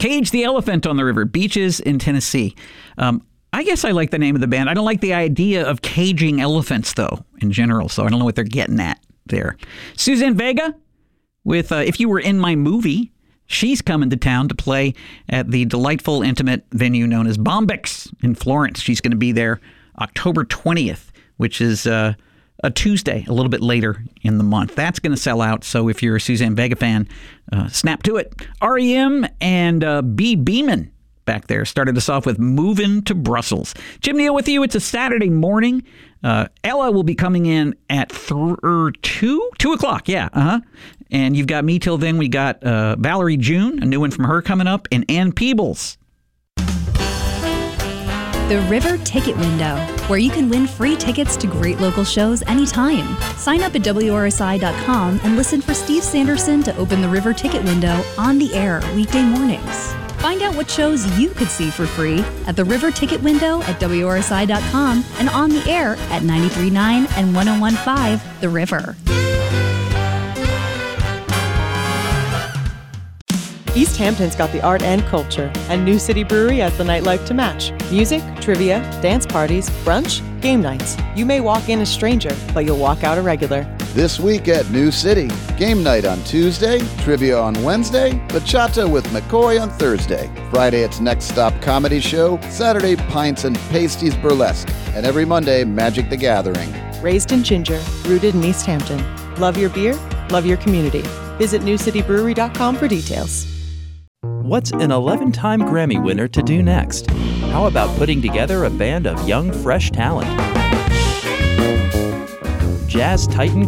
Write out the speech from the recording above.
Cage the Elephant on the River, beaches in Tennessee. I guess I like the name of the band. I don't like the idea of caging elephants, though, in general, so I don't know what they're getting at there. Suzanne Vega with If You Were in My Movie. She's coming to town to play at the delightful, intimate venue known as Bombyx in Florence. She's going to be there October 20th, which is a Tuesday, a little bit later in the month. That's going to sell out, so if you're a Suzanne Vega fan, snap to it. REM and B. Beeman back there started us off with Movin' to Brussels. Jim Neal with you. It's a Saturday morning. Ella will be coming in at 2 o'clock. Yeah, And you've got me till then. We got Valerie June, a new one from her coming up, and Ann Peebles. The River Ticket Window, where you can win free tickets to great local shows anytime. Sign up at WRSI.com and listen for Steve Sanderson to open the River Ticket Window on the air weekday mornings. Find out what shows you could see for free at the River Ticket Window at WRSI.com and on the air at 93.9 and 101.5 The River. East Hampton's got the art and culture, and New City Brewery has the nightlife to match. Music, trivia, dance parties, brunch, game nights. You may walk in a stranger, but you'll walk out a regular. This week at New City, game night on Tuesday, trivia on Wednesday, bachata with McCoy on Thursday. Friday, it's Next Stop Comedy Show. Saturday, Pints and Pasties Burlesque. And every Monday, Magic the Gathering. Raised in Ginger, rooted in East Hampton. Love your beer, love your community. Visit newcitybrewery.com for details. What's an 11-time Grammy winner to do next? How about putting together a band of young, fresh talent? Jazz titan